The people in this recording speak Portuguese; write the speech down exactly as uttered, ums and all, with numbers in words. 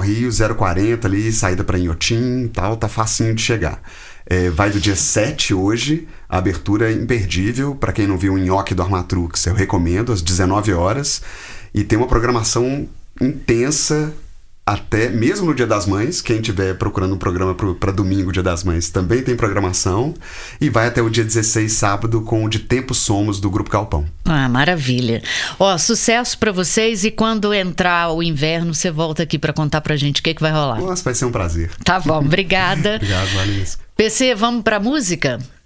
Rio, zero quarenta ali, saída para Inhotim e tal, tá facinho de chegar. É, vai do dia sete hoje, a abertura é imperdível. Para quem não viu o Nhoque do Armatrux, eu recomendo, às dezenove horas. E tem uma programação intensa até, mesmo no Dia das Mães. Quem estiver procurando um programa para domingo, Dia das Mães, também tem programação. E vai até o dia dezesseis, sábado, com o De Tempo Somos, do Grupo Galpão. Ah, maravilha. Ó, sucesso para vocês, e quando entrar o inverno, você volta aqui para contar pra gente o que, que vai rolar. Nossa, vai ser um prazer. Tá bom, obrigada. Obrigado, Vanessa. P C, vamos pra música?